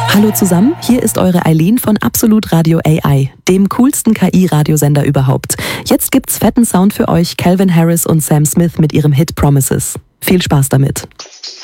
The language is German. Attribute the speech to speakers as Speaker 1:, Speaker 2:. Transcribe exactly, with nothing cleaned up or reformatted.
Speaker 1: Hallo zusammen, hier ist eure Eileen von Absolut Radio A I, dem coolsten K I-Radiosender überhaupt. Jetzt gibt's fetten Sound für euch, Calvin Harris und Sam Smith mit ihrem Hit Promises. Viel Spaß damit.